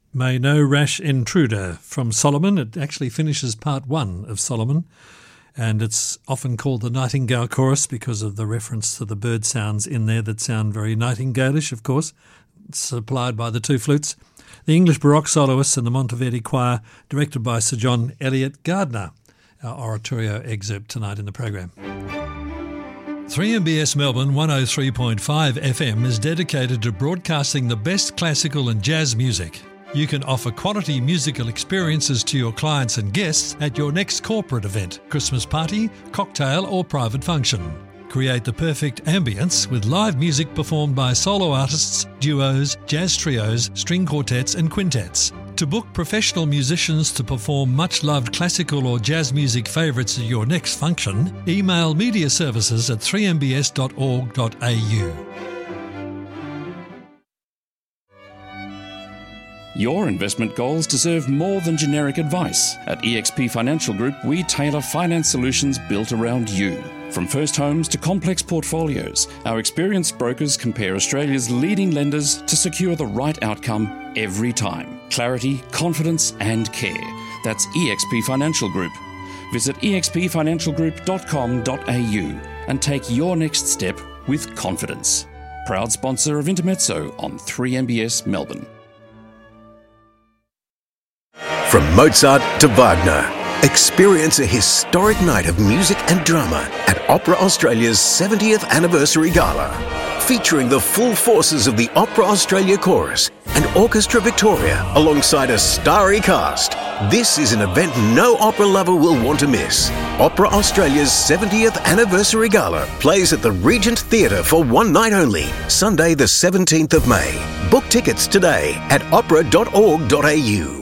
May no rash intruder from Solomon. It actually finishes part one of Solomon, and it's often called the Nightingale Chorus because of the reference to the bird sounds in there that sound very nightingalish, of course, supplied by the two flutes. The English Baroque soloists and the Monteverdi Choir, directed by Sir John Eliot Gardner. Our oratorio excerpt tonight in the program. 3MBS Melbourne 103.5 FM is dedicated to broadcasting the best classical and jazz music. You can offer quality musical experiences to your clients and guests at your next corporate event, Christmas party, cocktail or private function. Create the perfect ambience with live music performed by solo artists, duos, jazz trios, string quartets and quintets. To book professional musicians to perform much-loved classical or jazz music favourites at your next function, email mediaservices at 3mbs.org.au. Your investment goals deserve more than generic advice. At eXp Financial Group, we tailor finance solutions built around you. From first homes to complex portfolios, our experienced brokers compare Australia's leading lenders to secure the right outcome every time. Clarity, confidence and care. That's eXp Financial Group. Visit expfinancialgroup.com.au and take your next step with confidence. Proud sponsor of Intermezzo on 3MBS Melbourne. From Mozart to Wagner, experience a historic night of music and drama at Opera Australia's 70th Anniversary Gala, featuring the full forces of the Opera Australia Chorus and Orchestra Victoria alongside a starry cast. This is an event no opera lover will want to miss. Opera Australia's 70th Anniversary Gala plays at the Regent Theatre for one night only, Sunday the 17th of May. Book tickets today at opera.org.au.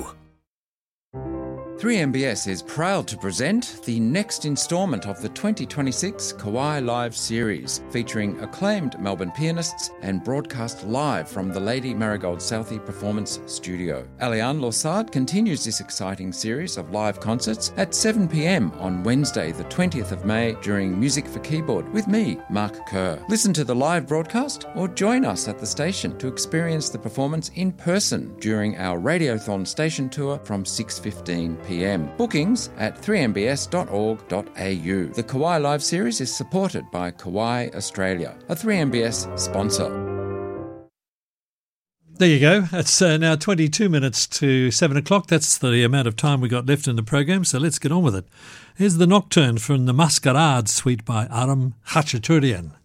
3MBS is proud to present the next instalment of the 2026 Kawai Live series, featuring acclaimed Melbourne pianists and broadcast live from the Lady Marigold Southey Performance Studio. Aliane Lossard continues this exciting series of live concerts at 7 p.m. on Wednesday the 20th of May during Music for Keyboard with me, Mark Kerr. Listen to the live broadcast or join us at the station to experience the performance in person during our Radiothon station tour from 6:15 p.m. Bookings at 3mbs.org.au. The Kawai Live series is supported by Kawai Australia, a 3MBS sponsor. There you go. It's now 22 minutes to 7 o'clock. That's the amount of time we got left in the program, so let's get on with it. Here's the Nocturne from the Masquerade Suite by Aram Khachaturian.